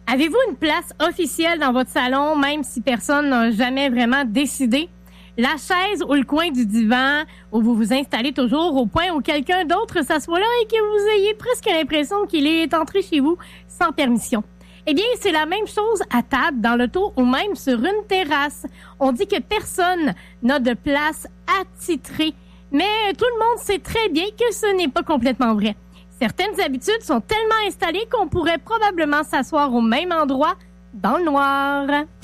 Avez-vous une place officielle dans votre salon, même si personne n'a jamais vraiment décidé? La chaise ou le coin du divan où vous vous installez toujours au point où quelqu'un d'autre s'assoit là et que vous ayez presque l'impression qu'il est entré chez vous sans permission. Eh bien, c'est la même chose à table, dans l'auto ou même sur une terrasse. On dit que personne n'a de place attitrée, mais tout le monde sait très bien que ce n'est pas complètement vrai. Certaines habitudes sont tellement installées qu'on pourrait probablement s'asseoir au même endroit dans le noir.